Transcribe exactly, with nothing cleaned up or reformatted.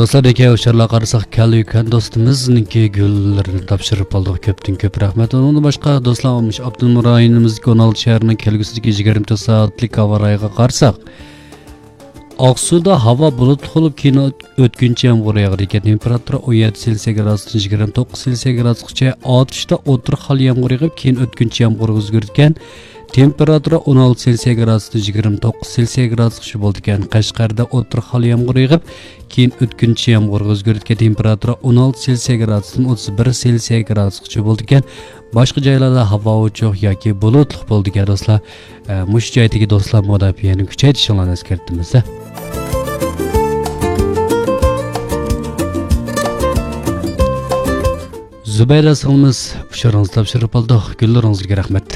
Dostlar, eke o'sharlar qarasak Kalyukan do'stimizninki gullarini topshirib oldik. Ko'pdan ko'p rahmat. Undan boshqa do'stlar olmuş Abdulnur rayonimizning o'n olti shahrining kelgusidagi yigirma to'rt soatlik havo rayiga qarasak, Oqsuda havo bulutli bo'lib, keyin o'tkinchi yomg'ir yog'ar ekan. Temperatura o'n yetti Selsiy gradusdan yigirma to'qqiz Selsiy gradusgacha, otishda o'tir xil yomg'ir yog'ib, keyin o'tkinchi yomg'ir o'zgartgan. Temperatura o'n olti Selsiy gradusdan yigirma to'qqiz Selsiy gradusgacha bo'ldi ekan. Qashqarda o'tir xil yomg'ir yog'ib, keyin o'tkinchi yomg'ir o'zgartgan. Temperatura o'n olti Selsiy gradusdan o'ttiz bir Selsiy gradusgacha bo'ldi ekan. Boshqa joylarda havo o'choq yoki bulutli bo'ldi ekan do'stlar. Mush joydagi do'stlar mudofiyani kuchaytirishni eskartimiz. Zubayra Salmiz, ushlarınızı topshirib oldik. Gullaringizga rahmat.